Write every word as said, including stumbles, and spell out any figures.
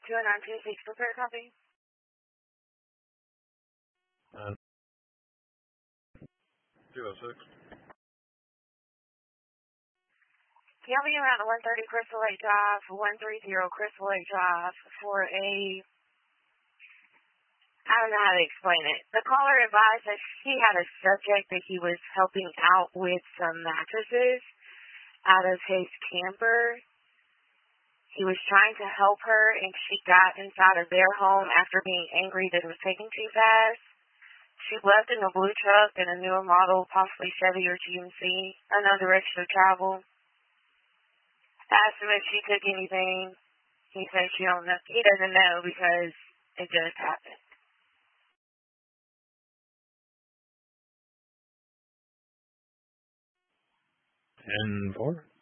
two nine two six, prepare copy. Uh, two oh six. Can y'all be around the one thirty Crystal Lake Drive, one thirty Crystal Lake Drive for a, I don't know how to explain it. The caller advised that he had a subject that he was helping out with some mattresses out of his camper. He was trying to help her, and she got inside of their home after being angry that it was taking too fast. She left in a blue truck and a newer model, possibly Chevy or G M C, unknown direction of travel. Asked him if she took anything. He said she don't know. He doesn't know because it just happened. ten four.